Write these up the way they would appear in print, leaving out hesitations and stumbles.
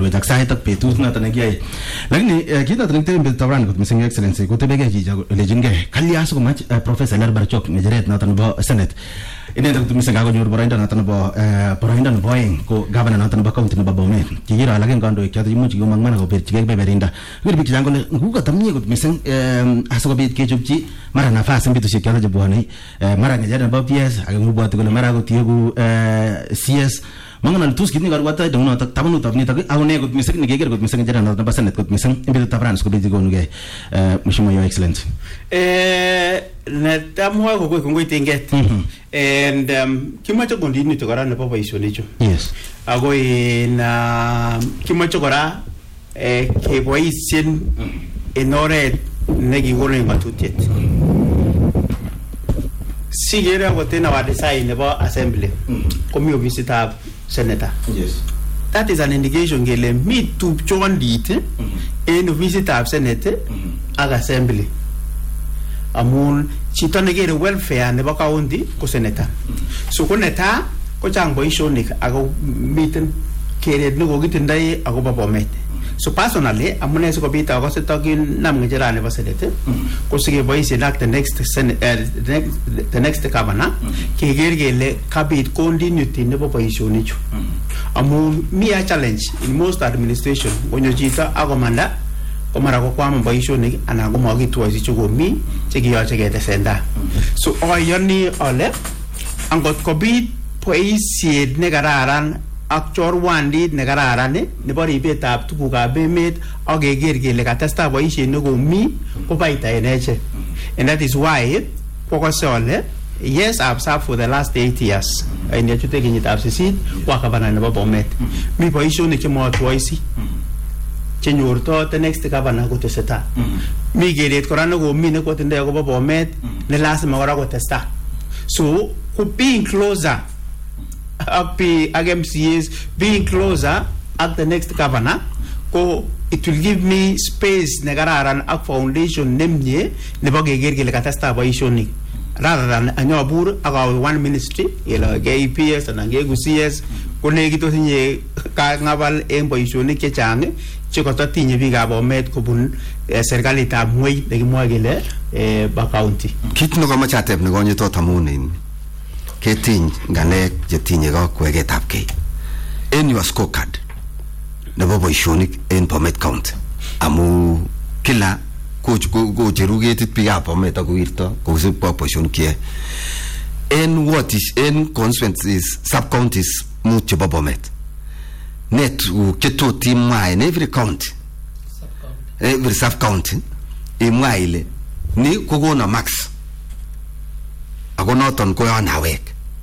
ak sait ak betut noton nekiyai lakini kit noton nekiteben betut ab rani kot missing excellency kotebegei chicho lejingei kalya sikomach Professor Hilaire Barchok ngecheret noton nebo Senate inendet kot missing kakonyor boroindo noton nebo oeng ko governor noton nebo county nebo Bomet kikiro alak en kandoik choton imuch komong mana koberchigei kebeberinda kiri biik chechang kole ngukotamie kot missing asikobit kechopchi mara nafas en betusiek choton chebwonei mara ngecheret nebo PS ak ngubwoti kole mara kotiegu CS mangan tus kit ni karwata dong notok tabanut ab nitok akone kot missing nekeker kot missing ngecheret noton nebo Senate kot missing en betut ab rani sikobit kokonugei mheshimiwa your excellency netamwa ko kongoi tinget and kimache kondini to kora nebo boisionichu yes ako na kimache kora keboisien en oret nekikonen ngatutiet sigere ko tena wa design nebo assembly komi ofisitab senator yes that is an indication gele mi tupchondit en ofisitab senate ak assembly amun chito nekere welfare nebo county ko senator so ko neta ko chang boisionik ako miten keret nekokitindoi akobo Bomet so personally amune sikobit akose tokin nam ngechera nebo senate ko sikeboisien ak the next governor keker kele kabit continuity nebo boisionichu amun mi a challenge in most administration konyo chito akomanda komara ko kwam boisionik anan ko makitwoisi chukomi chekiyoche ketesenda so ayoni ale angot kobit boisiet nekararan ak chorwandit nekararan nebo ribetab tugukab emet ak keker kele katestai boisiet nekomi ko baita en echek and that is why kokose ole yes I've served for the last 8 years in yachute kenyitab 8 kwa gavana nebo Bomet mi boisionik chemotwoisi chenyorto the next governor koteseta mi keret kora nekomi nekotindoi akobo Bomet ne lazima kora kotesta so being closer ak MCAs being closer at the next governor ko it will give me space nekararan ak foundation nemye nebo keker kele katesta boisionik rather than anyobur ak one ministry yelo KPS anan KCS ko nekito tinye ngabal en boisionik chechang chekototinye biikab Bomet kobun serikalitab ngweny nekimwoe kele ba county kit nekomoche ateb nekonye tot amun ketiny ngalek chetinye kakweketab kei en your scorecard nebo boisionik en Bomet County amu kila kocheru ketit biikab Bomet akowirto kosibkwa boisionik kiyoe en what is en constituencies sub-counties mut chebo Bomet net ketot imwa en every county every sub-county imwa ile ni kokono max ako noton ko yon awek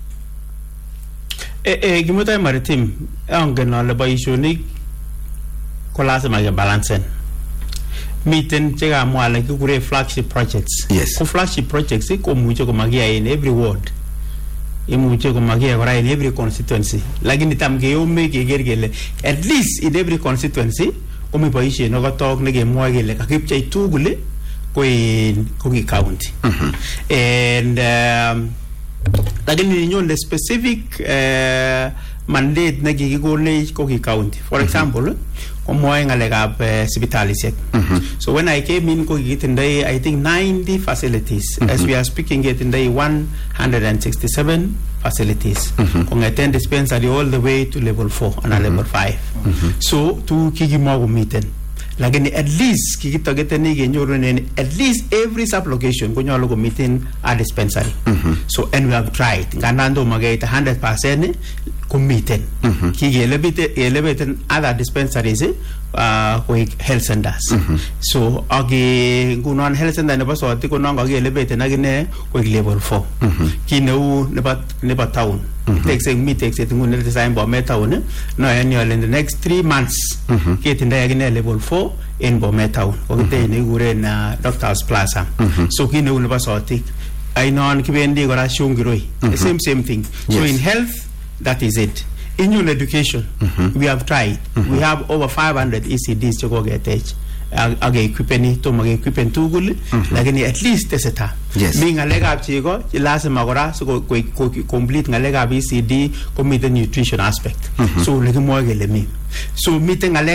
kimutai maritim angen ale boisionik ko lazima kebalancen miten chekamwa ale kikure flagship projects yes ko flagship projects komuche komakiyai in every ward imuche komakiyai kora in every constituency lakini tam keyome keker kele at least in every constituency komi boisiet nekotok nekemwoe kele kakipchei tugul ko ki county and lakini nyon the specific mandate nekikikonech ko ki county for example komwoe ngalekab sipitalisiek so when I came in ko kikitindoi I think 90 facilities as we are speaking getindoi 167 facilities kongeten dispensary all the way to level 4 and level 5 so tu kikimwa komiten lakini at least kikitoketeni kenyorunen at least every sub location konyolu komiten a dispensary so and we have tried ngandan tomo keit 100% komiten kikelebeten other dispensaries koik health centers so age ngunon health center nebo Soti konon kakelebeten akine koik level 4 kineu nebo town tekset ngune design Bomet town no yani in the next 3 months ketindoi akine level 4 in Bomet town kokite nekure na Doctors Plaza so kineu nebo Soti ainon kibendi kora Shungiroi the same thing so in health that is it in your education we have tried we have over 500 ECDs to go get age equipeni to mag equipen tugul lakini at least teseta mi ngalekab chego lazima kora so complete ngalekab ECD komite nutrition aspect so lekimwoe kele mi so miten